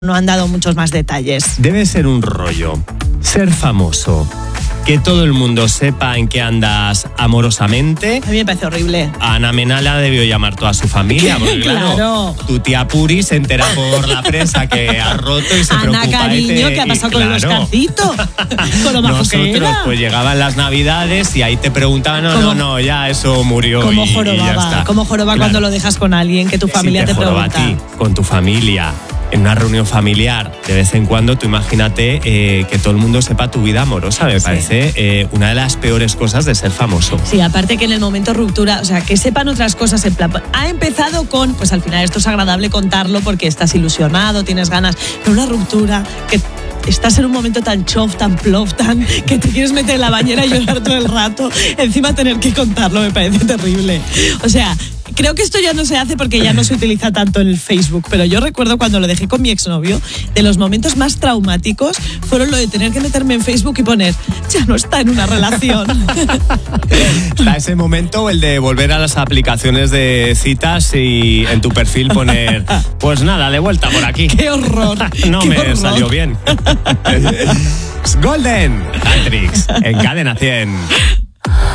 no han dado muchos más detalles. Debe ser un rollo ser famoso, que todo el mundo sepa en qué andas amorosamente. A mí me parece horrible. A Ana Menala debió llamar toda su familia, porque Claro. tu tía Puri se entera por la prensa que ha roto y se Ana, preocupa. cariño, ¿qué ha pasado con el Oscarcito? Con lo majo que Nosotros, era. pues llegaban las Navidades y ahí te preguntaban, no, ya eso murió. Como y ya joroba, está. como joroba Claro. cuando lo dejas con alguien que tu familia Si te te joroba pregunta. a ti, con tu familia, en una reunión familiar, de vez en cuando, tú imagínate que todo el mundo sepa tu vida amorosa. Me parece una de las peores cosas de ser famoso. Sí, aparte que en el momento ruptura, o sea, que sepan otras cosas en plan, ha empezado con, pues al final esto es agradable contarlo porque estás ilusionado, tienes ganas, pero una ruptura que estás en un momento tan chof, tan plof, tan que te quieres meter en la bañera y llorar todo el rato, encima tener que contarlo me parece terrible. O sea, creo que esto ya no se hace porque ya no se utiliza tanto en el Facebook, pero yo recuerdo cuando lo dejé con mi exnovio, de los momentos más traumáticos fueron lo de tener que meterme en Facebook y poner, ya no está en una relación. Está ese momento, el de volver a las aplicaciones de citas y en tu perfil poner, pues nada, de vuelta por aquí. ¡Qué horror! No qué me horror. salió bien. Golden Matrix en Cadena 100.